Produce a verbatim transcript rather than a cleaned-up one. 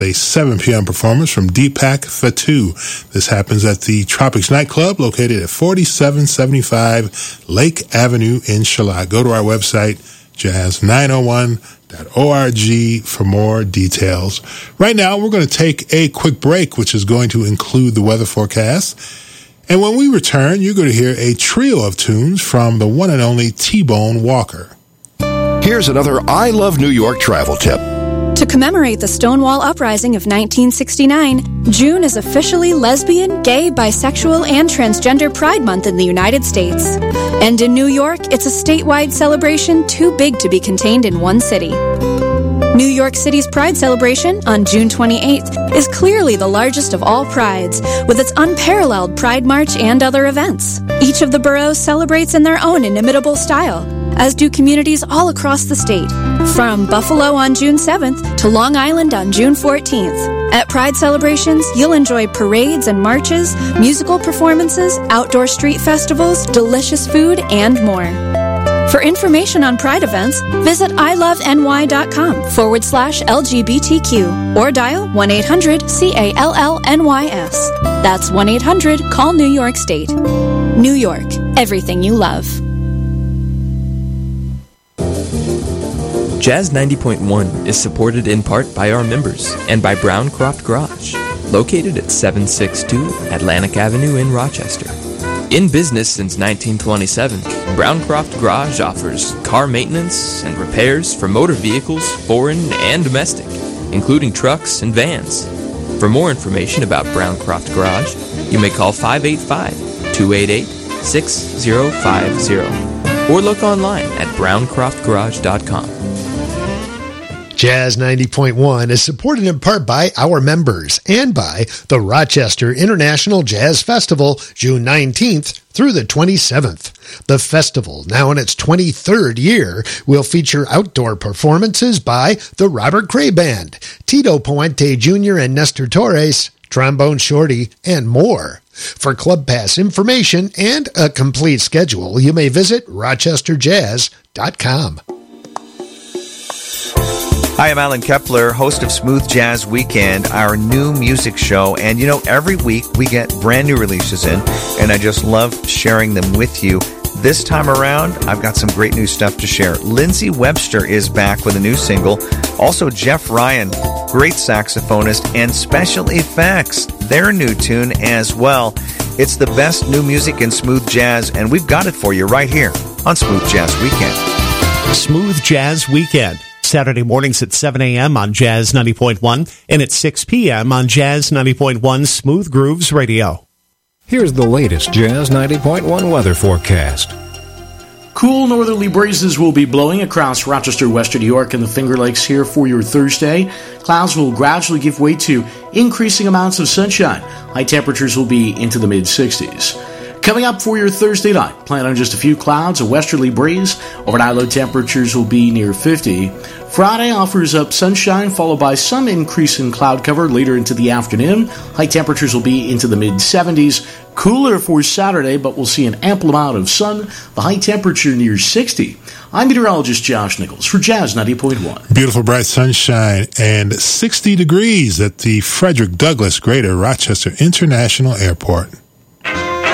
A seven p.m. performance from Deepak Fatu. This happens at the Tropics Nightclub located at forty-seven seventy-five Lake Avenue in Charlotte. Go to our website, jazz nine oh one dot org, for more details. Right now, we're going to take a quick break, which is going to include the weather forecast. And when we return, you're going to hear a trio of tunes from the one and only T-Bone Walker. Here's another I Love New York travel tip. To commemorate the Stonewall Uprising of nineteen sixty-nine, June is officially Lesbian, Gay, Bisexual, and Transgender Pride Month in the United States. And in New York, it's a statewide celebration too big to be contained in one city. New York City's Pride celebration on June twenty-eighth is clearly the largest of all prides, with its unparalleled Pride March and other events. Each of the boroughs celebrates in their own inimitable style, as do communities all across the state, from Buffalo on June seventh to Long Island on June fourteenth. At Pride celebrations, you'll enjoy parades and marches, musical performances, outdoor street festivals, delicious food, and more. For information on Pride events, visit iloveny.com forward slash LGBTQ or dial one eight hundred C A L L N Y S. That's one eight hundred call New York State. New York, everything you love. Jazz ninety point one is supported in part by our members and by Browncroft Garage, located at seven sixty-two Atlantic Avenue in Rochester. In business since nineteen twenty-seven, Browncroft Garage offers car maintenance and repairs for motor vehicles, foreign and domestic, including trucks and vans. For more information about Browncroft Garage, you may call five eight five, two eight eight, six zero five zero or look online at browncroft garage dot com. Jazz ninety point one is supported in part by our members and by the Rochester International Jazz Festival, June nineteenth through the twenty-seventh. The festival, now in its twenty-third year, will feature outdoor performances by the Robert Cray Band, Tito Puente Junior and Nestor Torres, Trombone Shorty, and more. For Club Pass information and a complete schedule, you may visit rochester jazz dot com. Hi, I'm Alan Kepler, host of Smooth Jazz Weekend, our new music show. And, you know, every week we get brand new releases in, and I just love sharing them with you. This time around, I've got some great new stuff to share. Lindsey Webster is back with a new single. Also, Jeff Ryan, great saxophonist, and Special Effects, their new tune as well. It's the best new music in smooth jazz, and we've got it for you right here on Smooth Jazz Weekend. Smooth Jazz Weekend. Saturday mornings at seven a.m. on Jazz ninety point one and at six p.m. on Jazz ninety point one Smooth Grooves Radio. Here's the latest Jazz ninety point one weather forecast. Cool northerly breezes will be blowing across Rochester, Western New York, and the Finger Lakes here for your Thursday. Clouds will gradually give way to increasing amounts of sunshine. High temperatures will be into the mid-sixties. Coming up for your Thursday night, plan on just a few clouds, a westerly breeze. Overnight low temperatures will be near fifty. Friday offers up sunshine, followed by some increase in cloud cover later into the afternoon. High temperatures will be into the mid-seventies. Cooler for Saturday, but we'll see an ample amount of sun. The high temperature near sixty. I'm meteorologist Josh Nichols for Jazz ninety point one. Beautiful bright sunshine and sixty degrees at the Frederick Douglass Greater Rochester International Airport.